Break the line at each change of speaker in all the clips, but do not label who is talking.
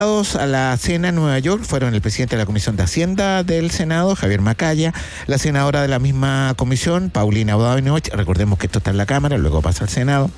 A la cena en Nueva York fueron el presidente de la Comisión de Hacienda del Senado, Javier Macaya, la senadora de la misma comisión, Paulina Bodanovich, recordemos que esto está en la Cámara, luego pasa al Senado.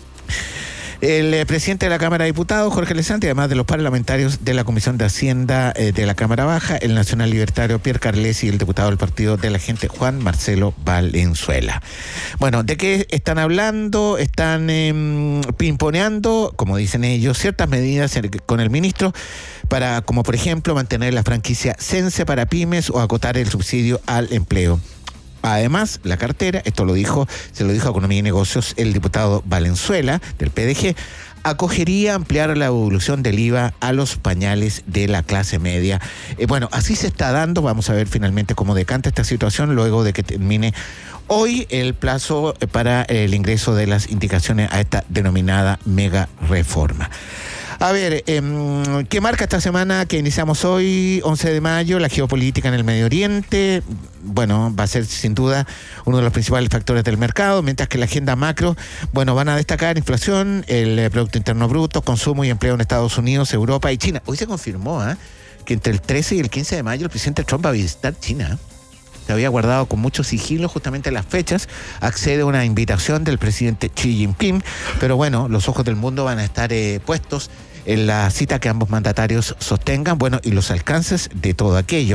El presidente de la Cámara de Diputados, Jorge Alessandri, además de los parlamentarios de la Comisión de Hacienda de la Cámara Baja, el nacional libertario Pierre Carles y el diputado del Partido de la Gente, Juan Marcelo Valenzuela. Bueno, ¿de qué están hablando? Están pimponeando, como dicen ellos, ciertas medidas con el ministro para, como por ejemplo, mantener la franquicia Sense para pymes o acotar el subsidio al empleo. Además, la cartera, se lo dijo a Economía y Negocios el diputado Valenzuela, del PDG, acogería ampliar la devolución del IVA a los pañales de la clase media. Bueno, así se está dando. Vamos a ver finalmente cómo decanta esta situación luego de que termine hoy el plazo para el ingreso de las indicaciones a esta denominada mega reforma. A ver, ¿qué marca esta semana que iniciamos hoy, 11 de mayo, la geopolítica en el Medio Oriente? Bueno, va a ser sin duda uno de los principales factores del mercado, mientras que la agenda macro, bueno, van a destacar inflación, el Producto Interno Bruto, consumo y empleo en Estados Unidos, Europa y China. Hoy se confirmó que entre el 13 y el 15 de mayo el presidente Trump va a visitar China. Se había guardado con mucho sigilo justamente las fechas, accede a una invitación del presidente Xi Jinping, pero bueno, los ojos del mundo van a estar puestos en la cita que ambos mandatarios sostengan, bueno, y los alcances de todo aquello.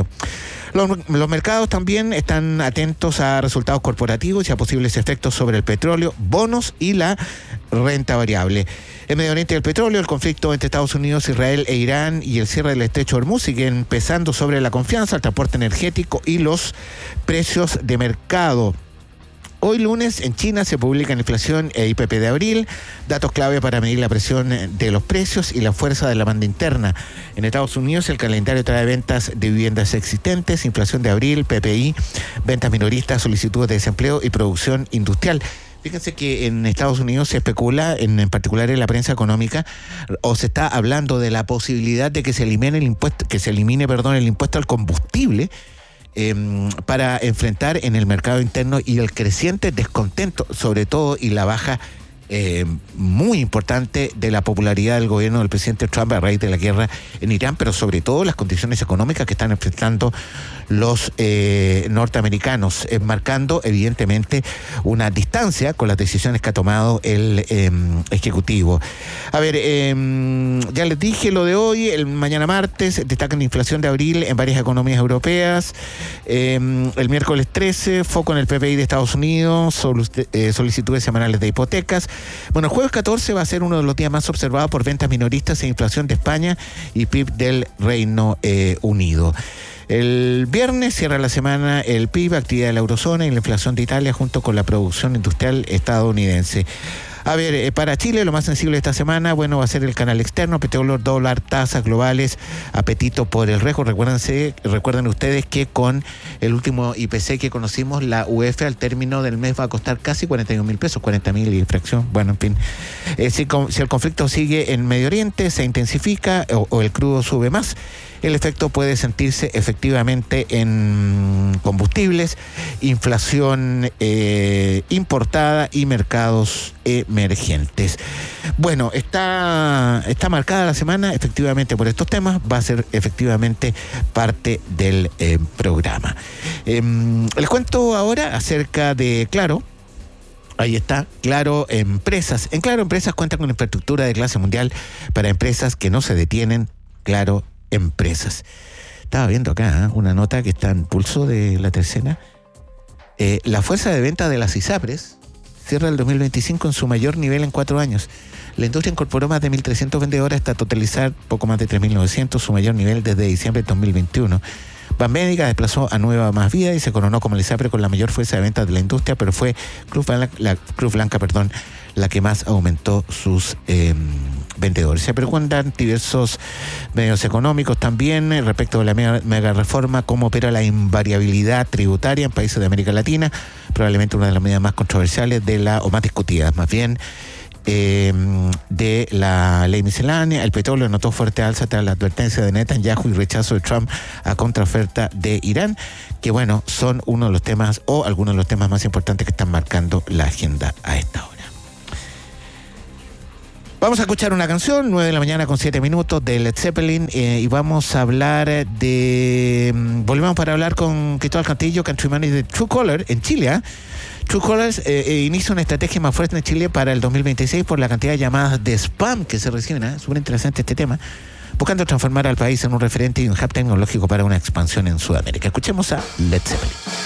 Los mercados también están atentos a resultados corporativos y a posibles efectos sobre el petróleo, bonos y la renta variable. En Medio Oriente y el petróleo, el conflicto entre Estados Unidos, Israel e Irán y el cierre del estrecho de Hormuz siguen pesando sobre la confianza, el transporte energético y los precios de mercado. Hoy lunes en China se publican inflación e IPP de abril, datos clave para medir la presión de los precios y la fuerza de la demanda interna. En Estados Unidos el calendario trae ventas de viviendas existentes, inflación de abril, PPI, ventas minoristas, solicitudes de desempleo y producción industrial. Fíjense que en Estados Unidos se especula, en particular en la prensa económica, o se está hablando de la posibilidad de que se elimine el impuesto al combustible, para enfrentar en el mercado interno y el creciente descontento, sobre todo, y la baja muy importante de la popularidad del gobierno del presidente Trump a raíz de la guerra en Irán, pero sobre todo las condiciones económicas que están enfrentando los norteamericanos, marcando evidentemente una distancia con las decisiones que ha tomado el Ejecutivo. A ver, ya les dije lo de hoy, el mañana martes destacan la inflación de abril en varias economías europeas, el miércoles 13, foco en el PPI de Estados Unidos, solicitudes semanales de hipotecas. Bueno, el jueves 14 va a ser uno de los días más observados por ventas minoristas e inflación de España y PIB del Reino Unido. El viernes cierra la semana el PIB, actividad de la eurozona y la inflación de Italia junto con la producción industrial estadounidense. A ver, para Chile lo más sensible esta semana, bueno, va a ser el canal externo, petróleo, dólar, tasas globales, apetito por el riesgo. Recuerden ustedes que con el último IPC que conocimos, la UF al término del mes va a costar casi 41.000 pesos, 40.000 y fracción. Bueno, en fin, si el conflicto sigue en Medio Oriente, se intensifica o el crudo sube más, el efecto puede sentirse efectivamente en combustibles, inflación importada y mercados emergentes. Bueno, está marcada la semana efectivamente por estos temas, va a ser efectivamente parte del programa. Les cuento ahora acerca de Claro. Ahí está, Claro Empresas. En Claro Empresas cuentan con infraestructura de clase mundial para empresas que no se detienen. Claro Empresas. Estaba viendo acá una nota que está en Pulso de La Tercera. La fuerza de venta de las ISAPRES cierra el 2025 en su mayor nivel en 4 años. La industria incorporó más de 1.300 vendedores hasta totalizar poco más de 3.900, su mayor nivel desde diciembre de 2021. Banmédica desplazó a Nueva Más Vida y se coronó como el ISAPRE con la mayor fuerza de ventas de la industria, pero fue Cruz Blanca, la que más aumentó sus vendedores. Se preguntan diversos medios económicos también respecto de la mega reforma, cómo opera la invariabilidad tributaria en países de América Latina, probablemente una de las medidas más controversiales o más discutidas, más bien, de la ley miscelánea. El petróleo notó fuerte alza tras la advertencia de Netanyahu y rechazo de Trump a contraoferta de Irán, que bueno, son uno de los temas o algunos de los temas más importantes que están marcando la agenda a esta hora. Vamos a escuchar una canción, 9 de la mañana con 7 minutos, de Led Zeppelin, y vamos a hablar volvemos para hablar con Cristóbal Cantillo, countryman de True Color en Chile. True Colors inicia una estrategia más fuerte en Chile para el 2026 por la cantidad de llamadas de spam que se reciben. Súper interesante este tema. Buscando transformar al país en un referente y un hub tecnológico para una expansión en Sudamérica. Escuchemos a Led Zeppelin.